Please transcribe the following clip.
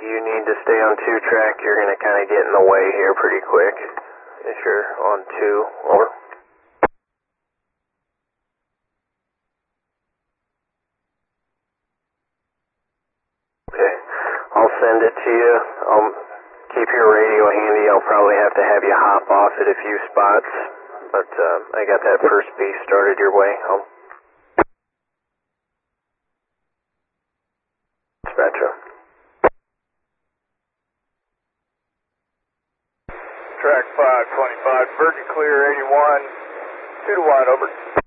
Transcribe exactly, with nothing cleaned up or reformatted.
you need to stay on two track, you're going to kind of get in the way here pretty quick. If you're on two, over. Okay, I'll send it to you. I'll keep your radio handy. I'll probably have to have you hop off at a few spots, but uh, I got that first piece started your way. I'll Spectra. Track five twenty-five, Virgin Clear eighty-one, two to one, over.